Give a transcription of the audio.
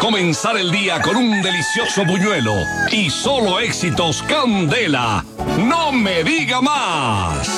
comenzar el día con un delicioso buñuelo. Y solo éxitos Candela. ¡No me diga más!